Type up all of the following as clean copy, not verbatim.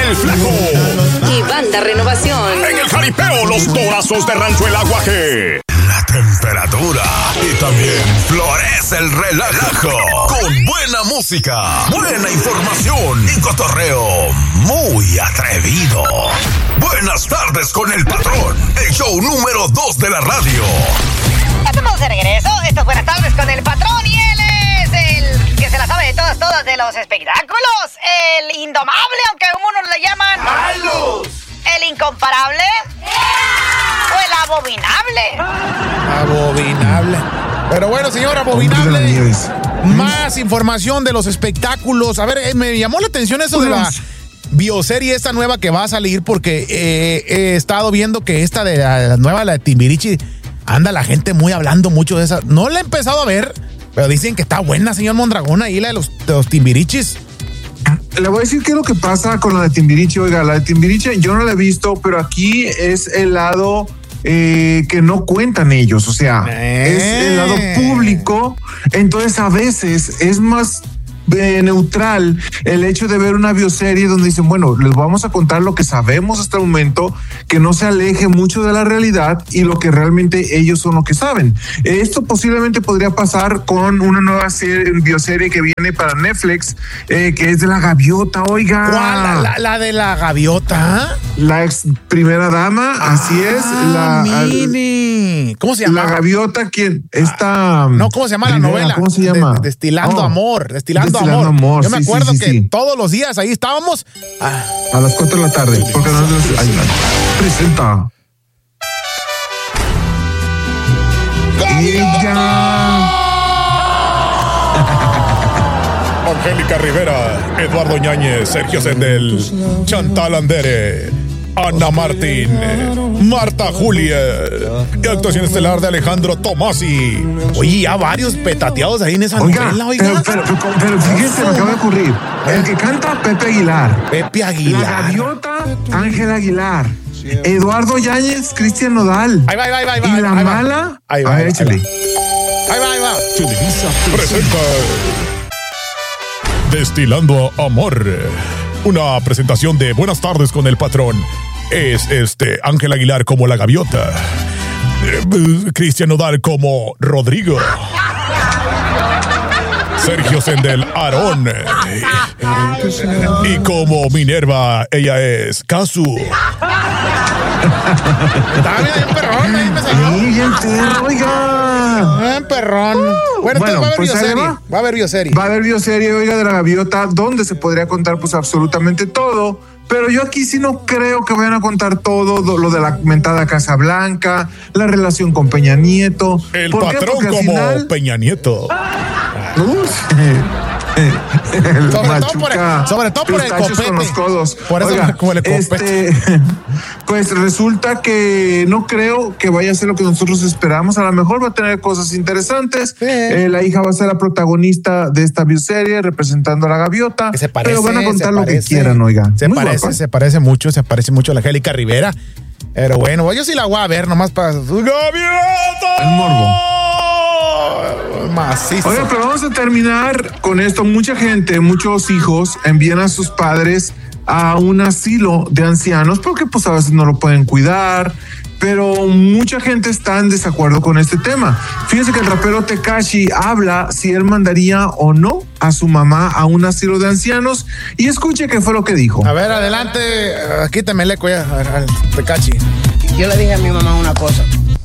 El Flaco y Banda Renovación. En el jaripeo, los Torazos de Rancho El Aguaje. La temperatura y también florece el relajo con buena música, buena información y cotorreo muy atrevido. Buenas tardes con el patrón, el show número 2 de la radio. Estamos de regreso. Esto es Buenas tardes con el patrón y él es el que se la sabe de todas de los espectáculos. El indomable, aunque algunos le llaman ¡Malus! El incomparable. O el abominable. Pero bueno, señor, abominable. Más información de los espectáculos. A ver, me llamó la atención eso de la bioserie esta nueva que va a salir, porque he estado viendo que esta de la nueva, la de Timbiriche, anda la gente hablando mucho de esa. No la he empezado a ver, pero dicen que está buena, señor Mondragón, ahí la de los Timbiriches. Le voy a decir qué es lo que pasa con la de Timbiriche. Oiga, la de Timbiriche yo no la he visto, pero aquí es el lado que no cuentan ellos, o sea, es el lado público. Entonces a veces es más neutral el hecho de ver una bioserie donde dicen, bueno, les vamos a contar lo que sabemos hasta el momento, que no se aleje mucho de la realidad y lo que realmente ellos son lo que saben. Esto posiblemente podría pasar con una nueva bioserie que viene para Netflix, que es de la gaviota, oiga. ¿Cuál? ¿La de la gaviota? La ex primera dama, así es. ¿Cómo se llama? La gaviota, ¿quién? Esta... No, ¿cómo se llama la novela? ¿Cómo se llama? Destilando Amor. Destilando Amor. Yo me acuerdo que todos los días ahí estábamos a las 4 de la tarde. Porque no presenta. ¡Ella! Angélica Rivera, Eduardo Ñañez, Sergio Sendel, Chantal Andere, Ana Martín, Marta Julia, y actuación estelar de Alejandro Tomasi. Oye, ya varios petateados ahí en esa novela, oiga. Pero fíjense, me acaba de ocurrir. El que canta, Pepe Aguilar. La gaviota, Ángel Aguilar. Eduardo Yáñez, Cristian Nodal. Ahí va. Y la mala, ahí va. Échale. Ahí va. Televisa presenta Destilando Amor. Una presentación de Buenas tardes con el patrón. Es Ángel Aguilar como la gaviota, Cristian Nodal como Rodrigo, Sergio Sendel Aarón, y como Minerva ella es Casu. Está bien perrón, ahí me salió. Sí, bien perro, oiga. Bien perrón. Bueno, entonces va a haber bioserie. Va a haber bioserie, oiga, de la gaviota, donde se podría contar pues absolutamente todo. Pero yo aquí sí no creo que vayan a contar todo lo de la mentada Casa Blanca, la relación con Peña Nieto. El patrón como final, Peña Nieto. Sobre todo por el copete. Con los codos. Por eso, oiga, como el copete. Pues resulta que no creo que vaya a ser lo que nosotros esperamos. A lo mejor va a tener cosas interesantes. Sí. La hija va a ser la protagonista de esta bioserie representando a la gaviota. Pero van a contar lo que quieran, oiga. Se parece mucho a la Angélica Rivera. Pero bueno, yo sí la voy a ver nomás para... ¡Gaviota! El morbo. Macizo. Oiga, pero vamos a terminar con esto. Mucha gente, muchos hijos envían a sus padres a un asilo de ancianos porque pues a veces no lo pueden cuidar, pero mucha gente está en desacuerdo con este tema. Fíjense que el rapero Tekashi habla si él mandaría o no a su mamá a un asilo de ancianos, y escuche qué fue lo que dijo. A ver, adelante, quítame el eco ya, al Tekashi. Yo le dije a mi mamá una cosa.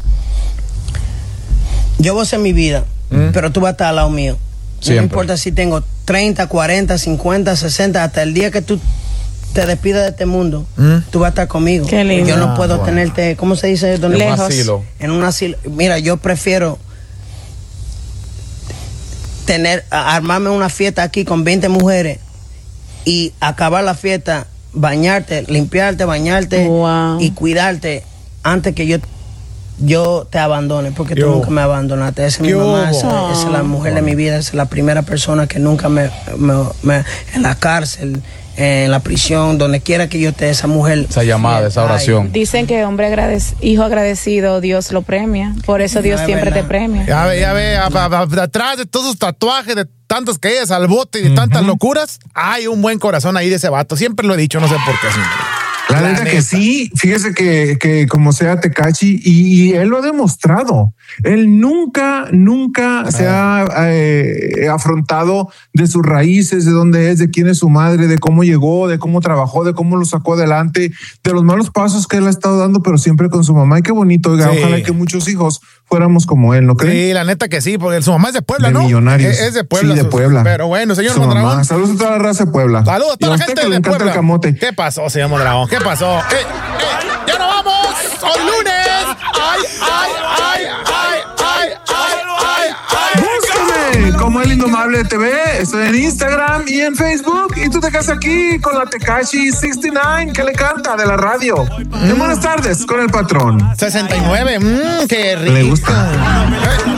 Yo voy a hacer mi vida, pero tú vas a estar al lado mío. Siempre. No importa si tengo 30, 40, 50, 60, hasta el día que tú te despidas de este mundo, tú vas a estar conmigo. Qué lindo. Yo no puedo tenerte, ¿cómo se dice? Lejos. En un asilo. En un asilo. Mira, yo prefiero armarme una fiesta aquí con 20 mujeres y acabar la fiesta, bañarte, limpiarte, bañarte y cuidarte antes que yo te abandone, porque tú nunca me abandonaste. Esa es mi mamá, esa es la mujer de mi vida, esa es la primera persona que nunca me en la cárcel, en la prisión, donde quiera que yo esté, esa mujer. Esa llamada, esa oración. Dicen que hijo agradecido, Dios lo premia. Por eso Dios siempre te premia. Ya ve, atrás de todos sus tatuajes, de tantas caídas al bote y de tantas locuras, hay un buen corazón ahí de ese vato. Siempre lo he dicho, no sé por qué. La neta que sí, fíjese que como sea Tekashi, y él lo ha demostrado. Él nunca se ha afrontado de sus raíces, de dónde es, de quién es su madre, de cómo llegó, de cómo trabajó, de cómo lo sacó adelante, de los malos pasos que él ha estado dando, pero siempre con su mamá. Y qué bonito, oiga, ojalá que muchos hijos fuéramos como él, ¿no creen? Sí, la neta que sí, porque su mamá es de Puebla, ¿no? Millonarios. Es de Puebla. Sí, de Puebla. Pero bueno, señor Mondragón. Saludos a toda la raza de Puebla. Saludos a toda la gente de Puebla. El camote. ¿Qué pasó, señor Mondragón? ¿Qué pasó? ¡Ya nos vamos! ¡Hoy lunes! ¡Ay! Búscame como El Indomable TV. Estoy en Instagram y en Facebook. Y tú te quedas aquí con la Tekashi 69 que le canta de la radio. Buenas tardes con el patrón. 69. ¡Qué rico! Le gusta.